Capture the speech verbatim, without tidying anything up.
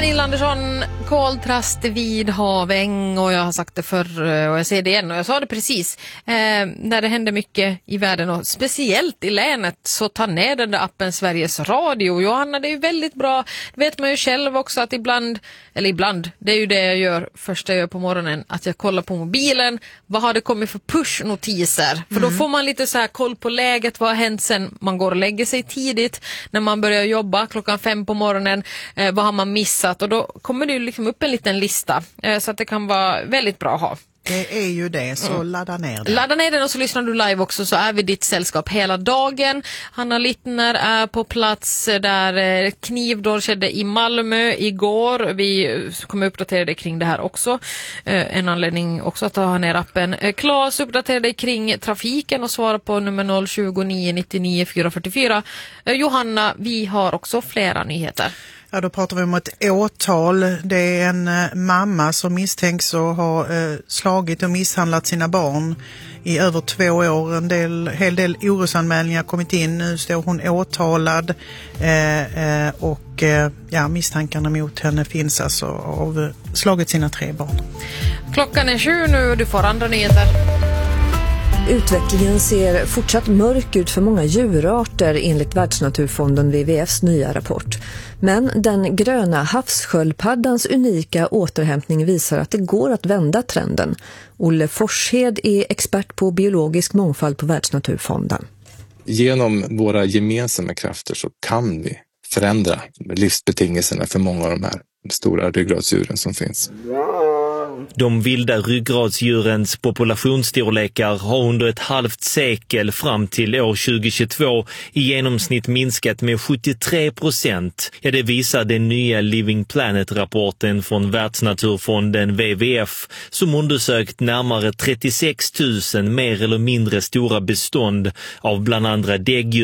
Pernilla Andersson, koltrast vid haväng, och jag har sagt det förr och jag säger det igen och jag sa det precis. Eh, när det händer mycket i världen och speciellt i länet, så ta ner den där appen Sveriges Radio. Johanna, det är ju väldigt bra. Det vet man ju själv också att ibland, eller ibland, det är ju det jag gör först jag gör på morgonen, att jag kollar på mobilen. Vad har det kommit för push-notiser? För då får man lite så här koll på läget, vad har hänt sen man går och lägger sig tidigt, när man börjar jobba klockan fem på morgonen. Eh, vad har man missat? Och då kommer det ju liksom upp en liten lista, eh, så att det kan vara väldigt bra att ha. Det är ju det, så mm. ladda ner den. Ladda ner den och så lyssnar du live också, så är vi ditt sällskap hela dagen. Hanna Littner är på plats där knivdåd skedde i Malmö igår. Vi kommer uppdatera dig kring det här också. En anledning också att ta ner appen. Claes uppdaterar dig kring trafiken och svarar på nummer noll tjugo nio nittionio fyra fyrtiofyra. Johanna, vi har också flera nyheter. Ja, då pratar vi om ett åtal. Det är en eh, mamma som misstänks att ha eh, slagit och misshandlat sina barn i över två år. En del, hel del orosanmälningar har kommit in. Nu står hon åtalad eh, eh, och eh, ja, misstankarna mot henne finns alltså av eh, slagit sina tre barn. Klockan är sju nu och du får andra nyheter. Utvecklingen ser fortsatt mörk ut för många djurarter enligt Världsnaturfonden W W F:s nya rapport. Men den gröna havssköldpaddans unika återhämtning visar att det går att vända trenden. Olle Forshed är expert på biologisk mångfald på Världsnaturfonden. Genom våra gemensamma krafter så kan vi förändra livsbetingelserna för många av de här stora ryggradsdjuren som finns. De vilda ryggradsdjurens populationsstorlekar har under ett halvt sekel fram till år tjugohundratjugotvå i genomsnitt minskat med sjuttiotre procent. Ja, det visar den nya Living Planet-rapporten från Världsnaturfonden W W F som undersökt närmare trettiosex tusen mer eller mindre stora bestånd av bland andra däggdjur,